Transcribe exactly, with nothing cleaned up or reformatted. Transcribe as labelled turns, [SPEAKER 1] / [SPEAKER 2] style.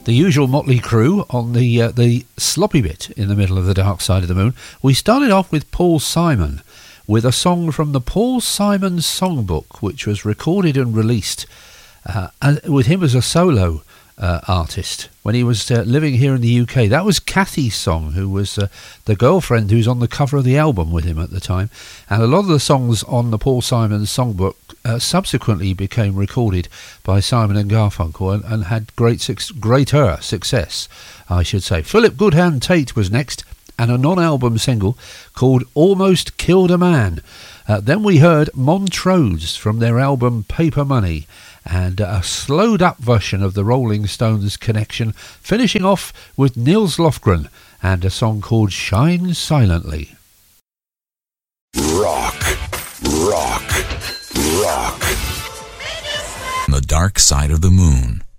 [SPEAKER 1] the usual motley crew on the uh, the sloppy bit in the middle of the Dark Side of the Moon. We started off with Paul Simon with a song from the Paul Simon Songbook, which was recorded and released uh, with him as a solo uh, artist when he was uh, living here in the U K. That was Kathy's song, who was uh, the girlfriend who's on the cover of the album with him at the time. And a lot of the songs on the Paul Simon Songbook uh, subsequently became recorded by Simon and Garfunkel and, and had great su- greater success, I should say. Philip Goodhand Tate was next, and a non-album single called Almost Killed a Man. Uh, then we heard Montrose from their album Paper Money, and a slowed up version of the Rolling Stones Connection, finishing off with Nils Lofgren and a song called Shine Silently.
[SPEAKER 2] Rock, rock, rock.
[SPEAKER 3] The Dark Side of the Moon.